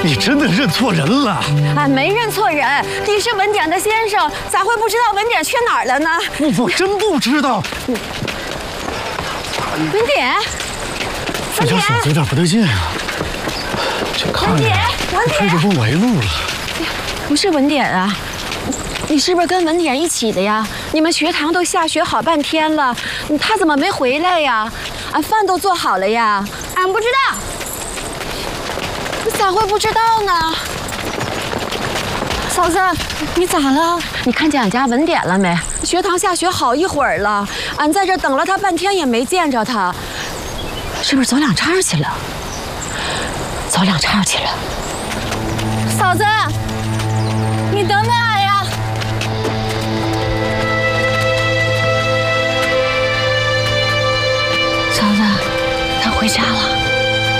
你真的认错人了？ 俺没认错人，你是文典的先生，咋会不知道文典去哪儿了呢？ 我真不知道。 文典， 这家小子有点不对劲啊！这看着开始不围路了。 不是文典啊，你是不是跟文典一起的呀？你们学堂都下雪好半天了，他怎么没回来呀？俺饭都做好了呀。 俺不知道。 你咋会不知道呢？嫂子，你咋了？你看见俺家文典了没？学堂下雪好一会儿了，俺在这等了他半天也没见着他，是不是走两岔去了？走两岔去了。嫂子，你等等俺呀！嫂子，他回家了。